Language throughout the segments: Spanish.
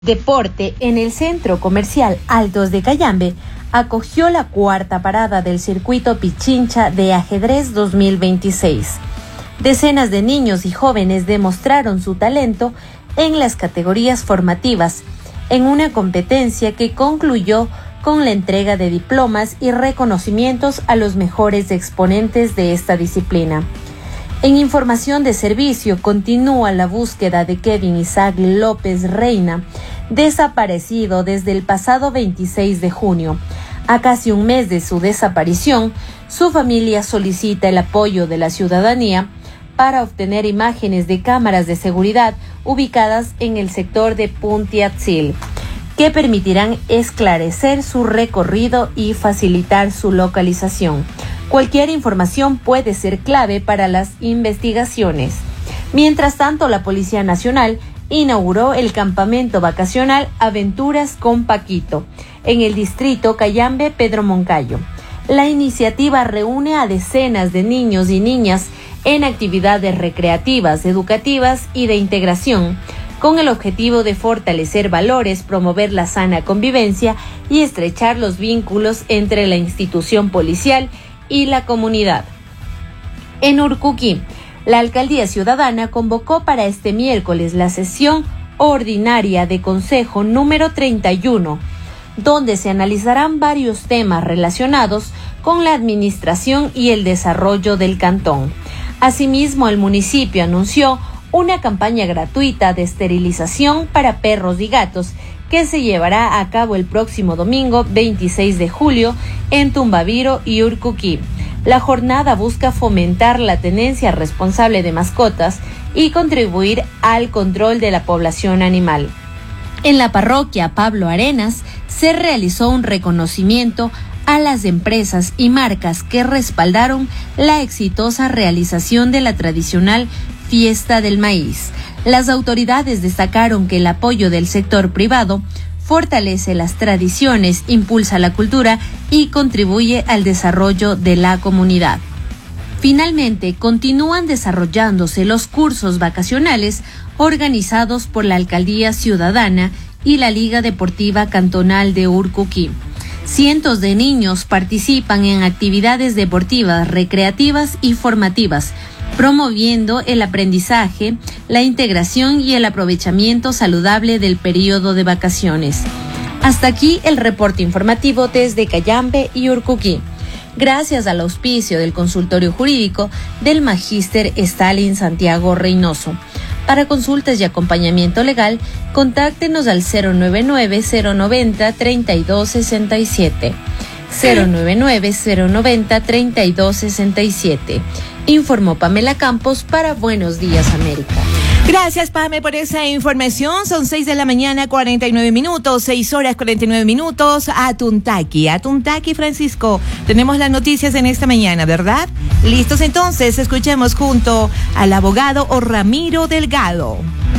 Deporte en el Centro Comercial Altos de Cayambe acogió la cuarta parada del circuito Pichincha de ajedrez 2026. Decenas de niños y jóvenes demostraron su talento en las categorías formativas, en una competencia que concluyó con la entrega de diplomas y reconocimientos a los mejores exponentes de esta disciplina. En información de servicio, continúa la búsqueda de Kevin Isaac López Reina, desaparecido desde el pasado 26 de junio. A casi un mes de su desaparición, su familia solicita el apoyo de la ciudadanía para obtener imágenes de cámaras de seguridad ubicadas en el sector de Puntiatzil, que permitirán esclarecer su recorrido y facilitar su localización. Cualquier información puede ser clave para las investigaciones. Mientras tanto, la Policía Nacional inauguró el campamento vacacional Aventuras con Paquito en el distrito Cayambe Pedro Moncayo. La iniciativa reúne a decenas de niños y niñas en actividades recreativas, educativas y de integración, con el objetivo de fortalecer valores, promover la sana convivencia y estrechar los vínculos entre la institución policial y la comunidad. En Urcuquí, la Alcaldía Ciudadana convocó para este miércoles la sesión ordinaria de Consejo número 31, donde se analizarán varios temas relacionados con la administración y el desarrollo del cantón. Asimismo, el municipio anunció una campaña gratuita de esterilización para perros y gatos que se llevará a cabo el próximo domingo 26 de julio en Tumbaviro y Urcuquí. La jornada busca fomentar la tenencia responsable de mascotas y contribuir al control de la población animal. En la parroquia Pablo Arenas se realizó un reconocimiento a las empresas y marcas que respaldaron la exitosa realización de la tradicional Fiesta del Maíz. Las autoridades destacaron que el apoyo del sector privado fortalece las tradiciones, impulsa la cultura y contribuye al desarrollo de la comunidad. Finalmente, continúan desarrollándose los cursos vacacionales organizados por la Alcaldía Ciudadana y la Liga Deportiva Cantonal de Urcuquí. Cientos de niños participan en actividades deportivas, recreativas y formativas, promoviendo el aprendizaje, la integración y el aprovechamiento saludable del periodo de vacaciones. Hasta aquí el reporte informativo desde Cayambe y Urcuquí. Gracias al auspicio del consultorio jurídico del Magíster Stalin Santiago Reynoso. Para consultas y acompañamiento legal, contáctenos al 099-090-3267. 099-090-3267. Informó Pamela Campos para Buenos Días América. Gracias, Pame, por esa información. Son 6 de la mañana, 49 minutos, 6 horas, 49 minutos. A Tuntaqui, Francisco. Tenemos las noticias en esta mañana, ¿verdad? Listos, entonces, escuchemos junto al abogado Ramiro Delgado.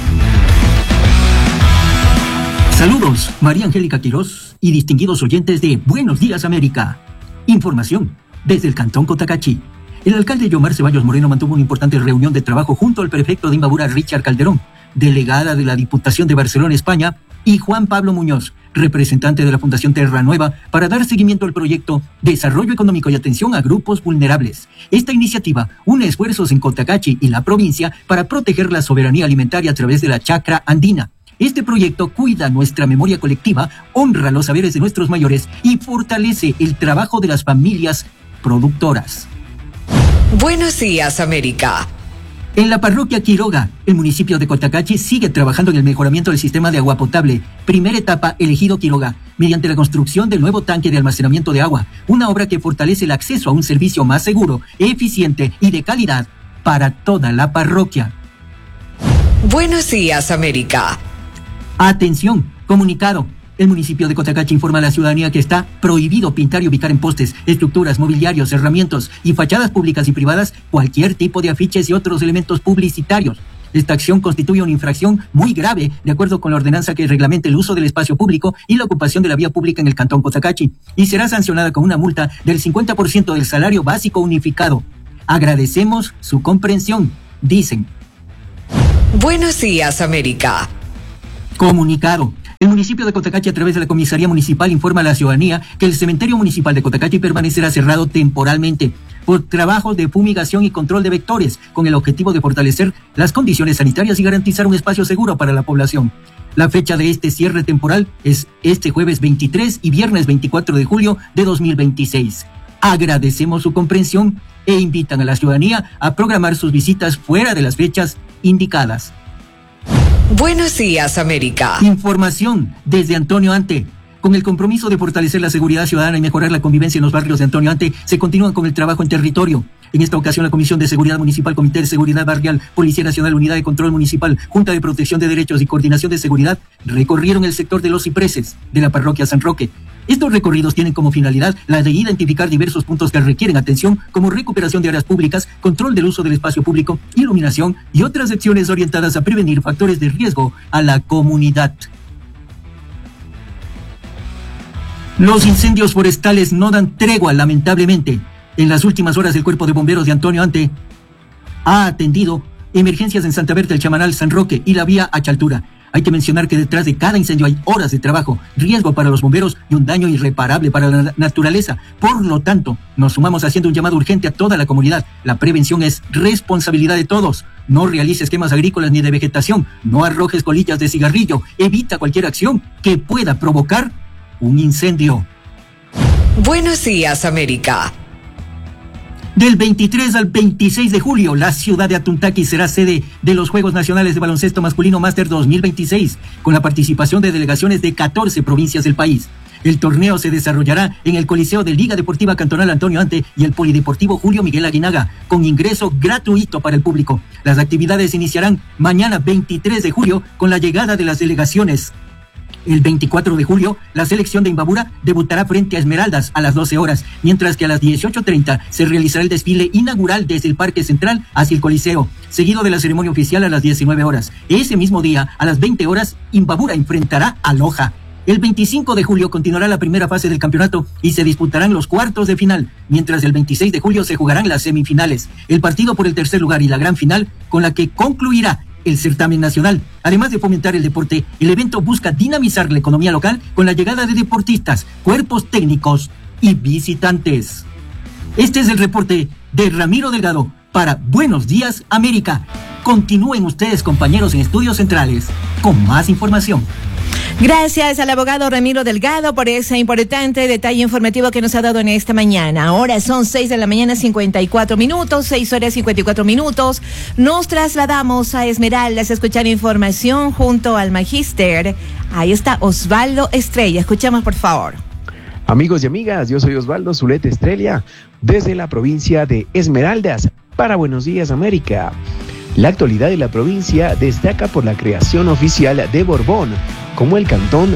Saludos, María Angélica Quirós y distinguidos oyentes de Buenos Días América. Información desde el Cantón Cotacachi. El alcalde Yomar Ceballos Moreno mantuvo una importante reunión de trabajo junto al prefecto de Imbabura, Richard Calderón, delegada de la Diputación de Barcelona, España, y Juan Pablo Muñoz, representante de la Fundación Terra Nueva, para dar seguimiento al proyecto Desarrollo Económico y Atención a Grupos Vulnerables. Esta iniciativa une esfuerzos en Cotacachi y la provincia para proteger la soberanía alimentaria a través de la chacra andina. Este proyecto cuida nuestra memoria colectiva, honra los saberes de nuestros mayores y fortalece el trabajo de las familias productoras. Buenos días, América. En la parroquia Quiroga, el municipio de Cotacachi sigue trabajando en el mejoramiento del sistema de agua potable. Primera etapa, elegido Quiroga, mediante la construcción del nuevo tanque de almacenamiento de agua, una obra que fortalece el acceso a un servicio más seguro, eficiente y de calidad para toda la parroquia. Buenos días, América. Atención, comunicado. El municipio de Cotacachi informa a la ciudadanía que está prohibido pintar y ubicar en postes, estructuras, mobiliarios, cerramientos y fachadas públicas y privadas cualquier tipo de afiches y otros elementos publicitarios. Esta acción constituye una infracción muy grave, de acuerdo con la ordenanza que reglamenta el uso del espacio público y la ocupación de la vía pública en el Cantón Cotacachi, y será sancionada con una multa del 50% del salario básico unificado. Agradecemos su comprensión, dicen. Buenos días, América. Comunicado. municipio de Cotacachi, a través de la Comisaría Municipal, informa a la ciudadanía que el cementerio municipal de Cotacachi permanecerá cerrado temporalmente por trabajos de fumigación y control de vectores, con el objetivo de fortalecer las condiciones sanitarias y garantizar un espacio seguro para la población. La fecha de este cierre temporal es este jueves 23 y viernes 24 de julio de 2026. Agradecemos su comprensión e invitan a la ciudadanía a programar sus visitas fuera de las fechas indicadas. Buenos días, América. Información desde Antonio Ante. Con el compromiso de fortalecer la seguridad ciudadana y mejorar la convivencia en los barrios de Antonio Ante, se continúan con el trabajo en territorio. En esta ocasión, la Comisión de Seguridad Municipal, Comité de Seguridad Barrial, Policía Nacional, Unidad de Control Municipal, Junta de Protección de Derechos y Coordinación de Seguridad recorrieron el sector de los cipreses de la parroquia San Roque. Estos recorridos tienen como finalidad la de identificar diversos puntos que requieren atención, como recuperación de áreas públicas, control del uso del espacio público, iluminación y otras acciones orientadas a prevenir factores de riesgo a la comunidad. Los incendios forestales no dan tregua, lamentablemente. En las últimas horas, el Cuerpo de Bomberos de Antonio Ante ha atendido emergencias en Santa Berta, el Chamanal, San Roque y la vía Achaltura. Hay que mencionar que detrás de cada incendio hay horas de trabajo, riesgo para los bomberos y un daño irreparable para la naturaleza. Por lo tanto, nos sumamos haciendo un llamado urgente a toda la comunidad. La prevención es responsabilidad de todos. No realices quemas agrícolas ni de vegetación. No arrojes colillas de cigarrillo. Evita cualquier acción que pueda provocar un incendio. Buenos días, América. Del 23 al 26 de julio, la ciudad de Atuntaqui será sede de los Juegos Nacionales de Baloncesto Masculino Máster 2026, con la participación de delegaciones de 14 provincias del país. El torneo se desarrollará en el Coliseo de Liga Deportiva Cantonal Antonio Ante y el Polideportivo Julio Miguel Aguinaga, con ingreso gratuito para el público. Las actividades iniciarán mañana 23 de julio con la llegada de las delegaciones. El 24 de julio, la selección de Imbabura debutará frente a Esmeraldas a las 12 horas, mientras que a las 18:30 se realizará el desfile inaugural desde el Parque Central hacia el Coliseo, seguido de la ceremonia oficial a las 19 horas. Ese mismo día, a las 20 horas, Imbabura enfrentará a Loja. El 25 de julio continuará la primera fase del campeonato y se disputarán los cuartos de final, mientras el 26 de julio se jugarán las semifinales, el partido por el tercer lugar y la gran final, con la que concluirá el certamen nacional. Además de fomentar el deporte, el evento busca dinamizar la economía local con la llegada de deportistas, cuerpos técnicos y visitantes. Este es el reporte de Ramiro Delgado para Buenos Días América. Continúen ustedes, compañeros en Estudios Centrales, con más información. Gracias al abogado Ramiro Delgado por ese importante detalle informativo que nos ha dado en esta mañana. Ahora son 6 de la mañana, 54 minutos, 6 horas 54 minutos. Nos trasladamos a Esmeraldas a escuchar información junto al magíster. Ahí está Osvaldo Estrella. Escuchamos, por favor. Amigos y amigas, yo soy Osvaldo Zuleta Estrella, desde la provincia de Esmeraldas, para Buenos Días América. La actualidad de la provincia destaca por la creación oficial de Borbón como el Cantón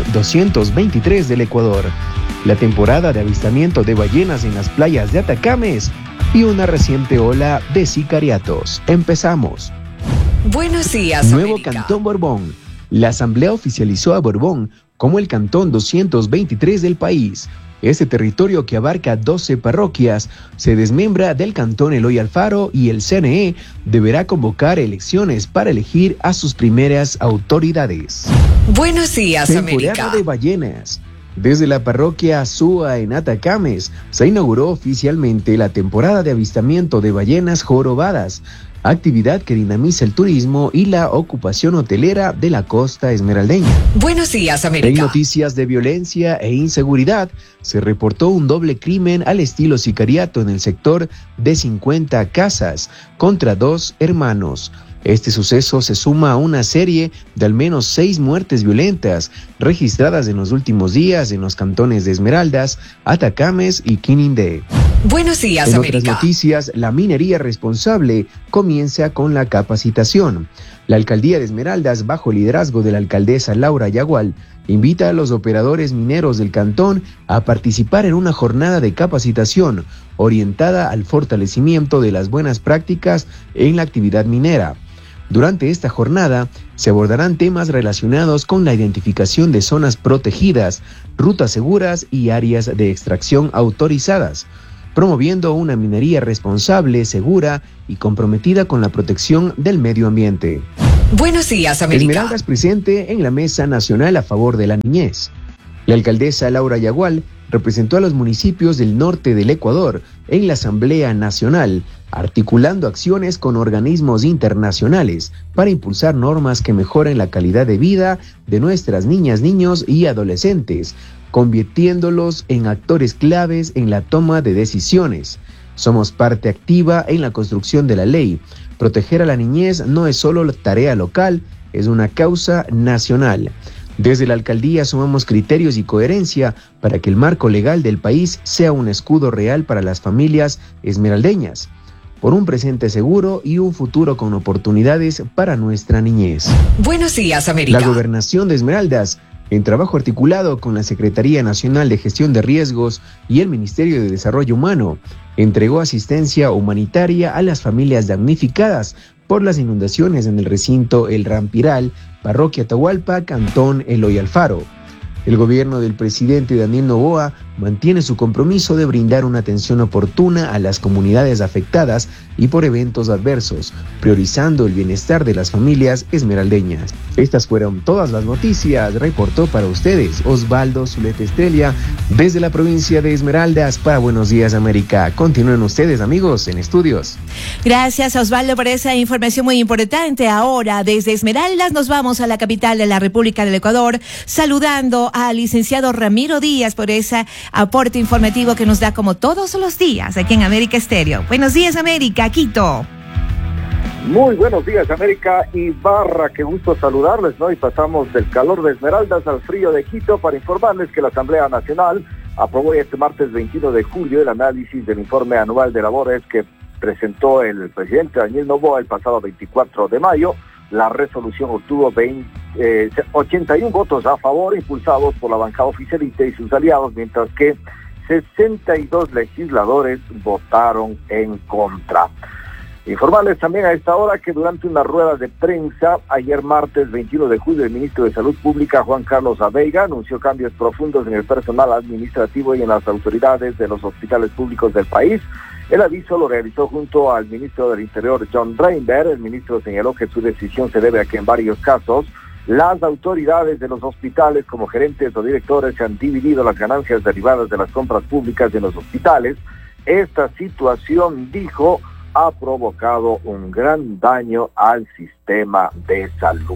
223 del Ecuador, la temporada de avistamiento de ballenas en las playas de Atacames y una reciente ola de sicariatos. Empezamos. Buenos días, Nuevo América. Cantón Borbón. La Asamblea oficializó a Borbón como el Cantón 223 del país. Este territorio, que abarca 12 parroquias, se desmembra del Cantón Eloy Alfaro y el CNE deberá convocar elecciones para elegir a sus primeras autoridades. Buenos días, Temporada América. de ballenas. Desde la parroquia Súa en Atacames se inauguró oficialmente la temporada de avistamiento de ballenas jorobadas, actividad que dinamiza el turismo y la ocupación hotelera de la costa esmeraldeña. Buenos días, En América. noticias de violencia e inseguridad, se reportó un doble crimen al estilo sicariato en el sector de 50 casas contra 2 hermanos. Este suceso se suma a una serie de al menos 6 muertes violentas registradas en los últimos días en los cantones de Esmeraldas, Atacames y Quinindé. Buenos días, En América. otras noticias, la minería responsable comienza con la capacitación. La alcaldía de Esmeraldas, bajo el liderazgo de la alcaldesa Laura Yagual, invita a los operadores mineros del cantón a participar en una jornada de capacitación orientada al fortalecimiento de las buenas prácticas en la actividad minera. Durante esta jornada se abordarán temas relacionados con la identificación de zonas protegidas, rutas seguras y áreas de extracción autorizadas, promoviendo una minería responsable, segura y comprometida con la protección del medio ambiente. Buenos días, América. Esmeraldas presente en la Mesa Nacional a favor de la niñez. La alcaldesa Laura Yagual representó a los municipios del norte del Ecuador en la Asamblea Nacional, articulando acciones con organismos internacionales para impulsar normas que mejoren la calidad de vida de nuestras niñas, niños y adolescentes, convirtiéndolos en actores claves en la toma de decisiones. Somos parte activa en la construcción de la ley. Proteger a la niñez no es solo la tarea local, es una causa nacional. Desde la alcaldía sumamos criterios y coherencia para que el marco legal del país sea un escudo real para las familias esmeraldeñas, por un presente seguro y un futuro con oportunidades para nuestra niñez. Buenos días, América. La Gobernación de Esmeraldas, en trabajo articulado con la Secretaría Nacional de Gestión de Riesgos y el Ministerio de Desarrollo Humano, entregó asistencia humanitaria a las familias damnificadas por las inundaciones en el recinto El Rampiral, Parroquia Atahualpa, Cantón Eloy Alfaro. El gobierno del presidente Daniel Noboa mantiene su compromiso de brindar una atención oportuna a las comunidades afectadas y por eventos adversos, priorizando el bienestar de las familias esmeraldeñas. Estas fueron todas las noticias. Reportó para ustedes Osvaldo Zuleta Estrella desde la provincia de Esmeraldas para Buenos Días América. Continúen ustedes, amigos, en estudios. Gracias, Osvaldo, por esa información muy importante. Ahora, desde Esmeraldas nos vamos a la capital de la República del Ecuador, saludando al licenciado Ramiro Díaz por ese aporte informativo que nos da como todos los días aquí en América Estéreo. Buenos días, América, Quito. Muy buenos días, América Ibarra, qué gusto saludarles, ¿no? Y pasamos del calor de Esmeraldas al frío de Quito para informarles que la Asamblea Nacional aprobó este martes 21 de julio el análisis del informe anual de labores que presentó el presidente Daniel Noboa el pasado 24 de mayo. La resolución obtuvo 81 votos a favor, impulsados por la bancada oficialista y sus aliados, mientras que 62 legisladores votaron en contra. Informarles también a esta hora que durante una rueda de prensa, ayer martes 21 de julio, el ministro de Salud Pública, Juan Carlos Abeiga, anunció cambios profundos en el personal administrativo y en las autoridades de los hospitales públicos del país. El aviso lo realizó junto al ministro del Interior, John Reinberg. El ministro señaló que su decisión se debe a que en varios casos las autoridades de los hospitales, como gerentes o directores, han dividido las ganancias derivadas de las compras públicas en los hospitales. Esta situación, dijo, ha provocado un gran daño al sistema de salud.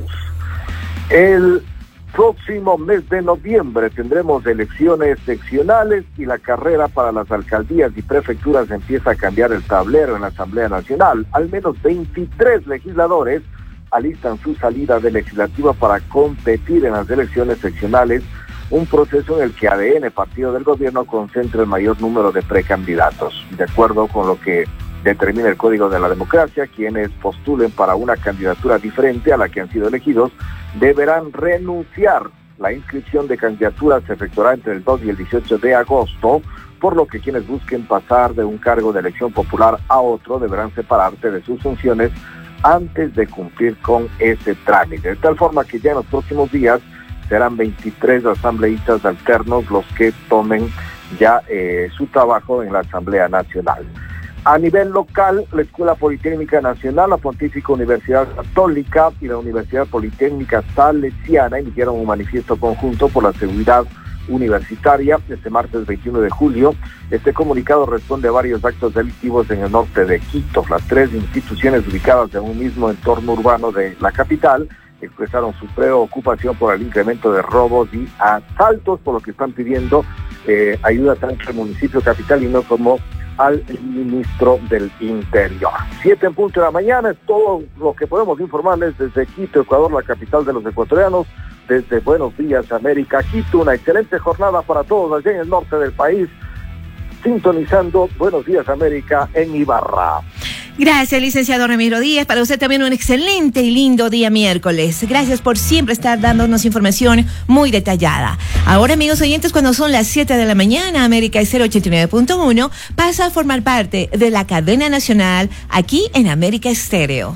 El próximo mes de noviembre tendremos elecciones seccionales y la carrera para las alcaldías y prefecturas empieza a cambiar el tablero en la Asamblea Nacional. Al menos 23 legisladores alistan su salida de legislativa para competir en las elecciones seccionales, un proceso en el que ADN, partido del gobierno, concentra el mayor número de precandidatos. De acuerdo con lo que determina el Código de la Democracia, quienes postulen para una candidatura diferente a la que han sido elegidos deberán renunciar. La inscripción de candidaturas se efectuará entre el 2 y el 18 de agosto, por lo que quienes busquen pasar de un cargo de elección popular a otro deberán separarse de sus funciones antes de cumplir con ese trámite. De tal forma que ya en los próximos días serán 23 asambleístas alternos los que tomen ya su trabajo en la Asamblea Nacional. A nivel local, la Escuela Politécnica Nacional, la Pontífica Universidad Católica y la Universidad Politécnica Salesiana emitieron un manifiesto conjunto por la seguridad universitaria este martes 21 de julio. Este comunicado responde a varios actos delictivos en el norte de Quito. Las tres instituciones ubicadas en un mismo entorno urbano de la capital expresaron su preocupación por el incremento de robos y asaltos, por lo que están pidiendo ayuda tanto al municipio capitalino como al ministro del Interior. 7 en punto de la mañana, es todo lo que podemos informarles desde Quito, Ecuador, la capital de los ecuatorianos. Desde Buenos Días América, Quito, una excelente jornada para todos allá en el norte del país, sintonizando Buenos Días América en Ibarra. Gracias, licenciado Ramiro Díaz. Para usted también un excelente y lindo día miércoles. Gracias por siempre estar dándonos información muy detallada. Ahora, amigos oyentes, cuando son las 7 de la mañana, América Estéreo 89.1 pasa a formar parte de la cadena nacional aquí en América Estéreo.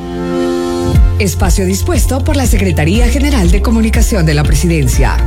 Espacio dispuesto por la Secretaría General de Comunicación de la Presidencia.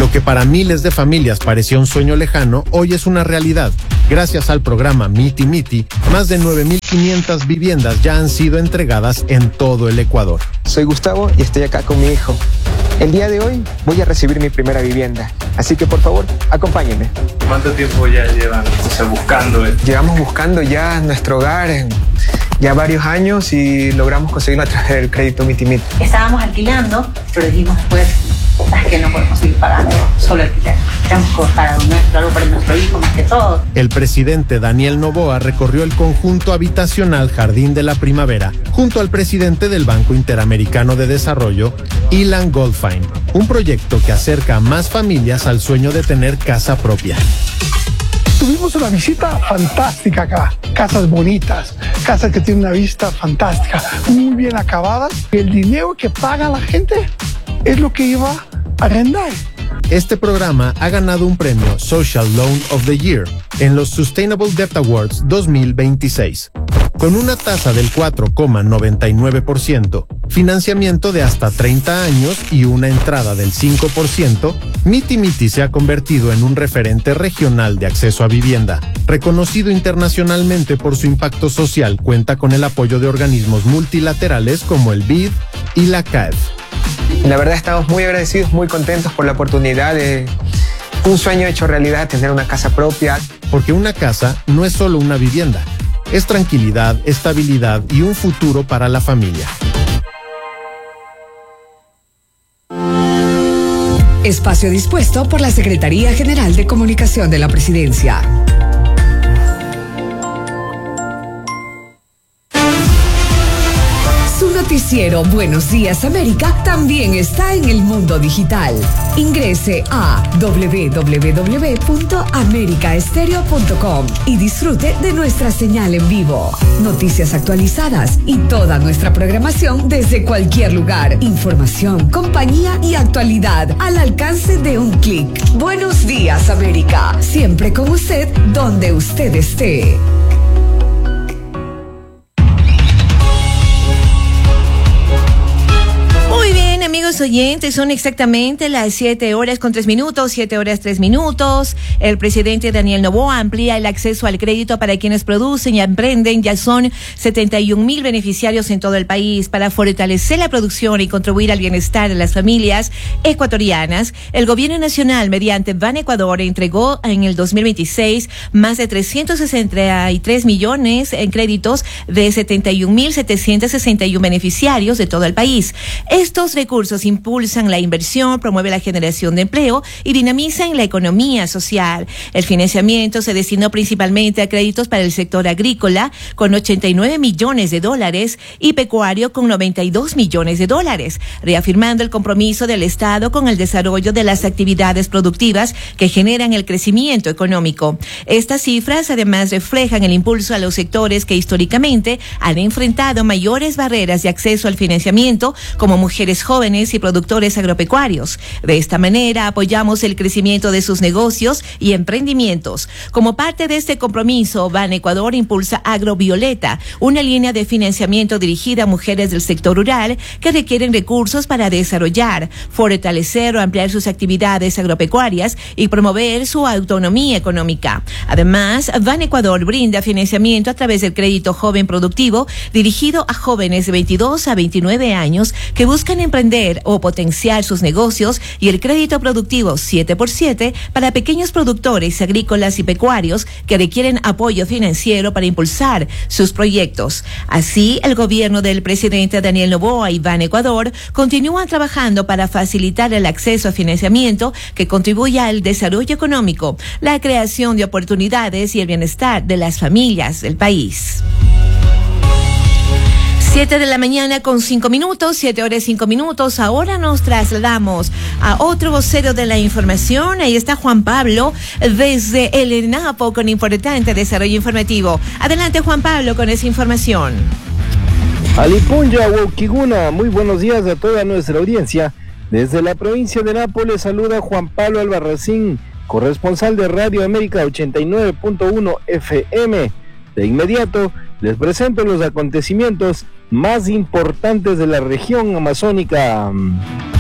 Lo que para miles de familias parecía un sueño lejano, hoy es una realidad. Gracias al programa Miti Miti, más de 9.500 viviendas ya han sido entregadas en todo el Ecuador. Soy Gustavo y estoy acá con mi hijo. El día de hoy voy a recibir mi primera vivienda, así que por favor, acompáñenme. ¿Cuánto tiempo ya llevan buscando esto? Llevamos buscando ya nuestro hogar ya varios años y logramos conseguirlo a través del crédito Miti Miti. Estábamos alquilando, pero dijimos después, es que no podemos seguir pagando solo alquiler. Tenemos que para algo para nuestro hijo más que todo. El presidente Daniel Noboa recorrió el conjunto habitacional Jardín de la Primavera junto al presidente del Banco Interamericano de Desarrollo, Ilan Goldfein, un proyecto que acerca a más familias al sueño de tener casa propia. Tuvimos una visita fantástica acá, casas bonitas, casas que tienen una vista fantástica, muy bien acabadas. El dinero que paga la gente es lo que iba a arrendar. Este programa ha ganado un premio Social Loan of the Year en los Sustainable Debt Awards 2026. Con una tasa del 4,99%, financiamiento de hasta 30 años y una entrada del 5%, Miti Miti se ha convertido en un referente regional de acceso a vivienda. Reconocido internacionalmente por su impacto social, cuenta con el apoyo de organismos multilaterales como el BID y la CAEF. La verdad estamos muy agradecidos, muy contentos por la oportunidad de un sueño hecho realidad, tener una casa propia. Porque una casa no es solo una vivienda, es tranquilidad, estabilidad y un futuro para la familia. Espacio dispuesto por la Secretaría General de Comunicación de la Presidencia. Su noticiero Buenos Días América también está en el mundo digital. Ingrese a www.americaestereo.com y disfrute de nuestra señal en vivo. Noticias actualizadas y toda nuestra programación desde cualquier lugar. Información, compañía y actualidad al alcance de un clic. Buenos Días América, siempre con usted donde usted esté. Amigos oyentes, son exactamente las 7:03. El presidente Daniel Noboa amplía el acceso al crédito para quienes producen y emprenden. Ya son 71,000 beneficiarios en todo el país. Para fortalecer la producción y contribuir al bienestar de las familias ecuatorianas, el gobierno nacional, mediante Banecuador, entregó en el 2026 más de 363 millones en créditos de 71,761 beneficiarios de todo el país. Estos recursos impulsan la inversión, promueven la generación de empleo y dinamizan la economía social. El financiamiento se destinó principalmente a créditos para el sector agrícola con 89 millones de dólares y pecuario con 92 millones de dólares, reafirmando el compromiso del Estado con el desarrollo de las actividades productivas que generan el crecimiento económico. Estas cifras además reflejan el impulso a los sectores que históricamente han enfrentado mayores barreras de acceso al financiamiento, como mujeres jóvenes y productores agropecuarios. De esta manera apoyamos el crecimiento de sus negocios y emprendimientos. Como parte de este compromiso, Banecuador impulsa Agrovioleta, una línea de financiamiento dirigida a mujeres del sector rural que requieren recursos para desarrollar, fortalecer o ampliar sus actividades agropecuarias y promover su autonomía económica. Además, Banecuador brinda financiamiento a través del crédito joven productivo dirigido a jóvenes de 22 a 29 años que buscan emprender o potenciar sus negocios, y el crédito productivo 7x7 para pequeños productores agrícolas y pecuarios que requieren apoyo financiero para impulsar sus proyectos. Así, el gobierno del presidente Daniel Noboa y Banecuador continúan trabajando para facilitar el acceso a financiamiento que contribuya al desarrollo económico, la creación de oportunidades y el bienestar de las familias del país. 7:05, 7:05. Ahora nos trasladamos a otro vocero de la información. Ahí está Juan Pablo desde el ENAPO con importante desarrollo informativo. Adelante, Juan Pablo, con esa información. Alipunya, Huauquiguna, muy buenos días a toda nuestra audiencia. Desde la provincia de Napo les saluda Juan Pablo Albarracín, corresponsal de Radio América 89.1 FM. De inmediato les presento los acontecimientos más importantes de la región amazónica.